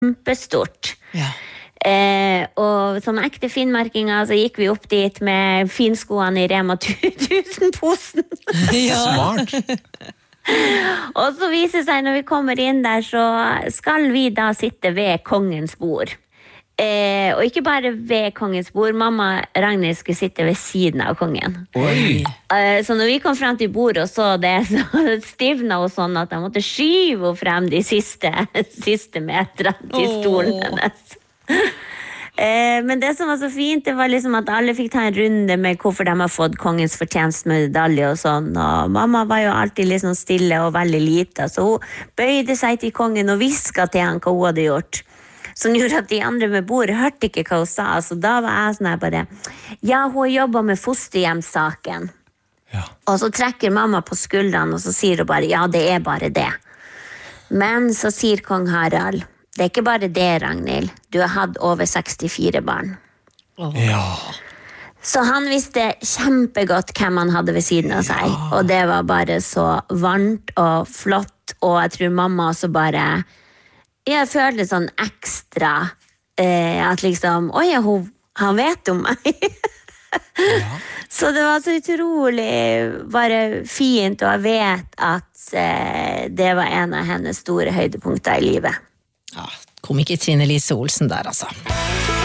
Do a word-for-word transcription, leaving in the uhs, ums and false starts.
kjempestort. Ja. Eh, og som ekte finnmarkinger så gikk vi opp dit med finskoene i Rema tusen-posen. Ja. Smart. Og så viser det seg når vi kommer inn der, så skal vi da sitte ved kongens bord. Eh, og ikke bare ved kongens bord, mamma Ragnhild skulle sitte ved siden av kongen. Oi. Eh, så når vi kom frem til bordet og så det, så stivna hun sånn at jeg måtte skyve henne frem de siste, siste metrene til stolen hennes. Eh, men det som var så fint, det var liksom at alle fikk ta en runde med hvorfor de har fått kongens fortjenstmedalje og sånn, og mamma var jo alltid liksom stille og veldig lite, så hun bøyde seg til kongen og visket til han hva hun hadde gjort, som gjorde at de andre med bordet hørte ikke hva hun sa, så da var jeg sånn her bare, ja, hun jobbet med fosterhjemssaken, Ja. og så trekker mamma på skuldrene, og så sier hun bare, ja, det er bare det, men så sier kong Harald, det er ikke bare det, Ragnhild. Du har hatt over sekstifire barn. Ja. Så han visste kjempegodt hvem han hadde ved siden av seg. Og det var bare så varmt og flott. Og jeg tror mamma også bare... Jeg følte sånn ekstra... Eh, at liksom... Oi, hun, han vet om meg. Ja. Så det var så utrolig bare fint. Og jeg vet at eh, det var en av hennes store høydepunkter i livet. Ja, komiker Trine Lise Olsen der, altså.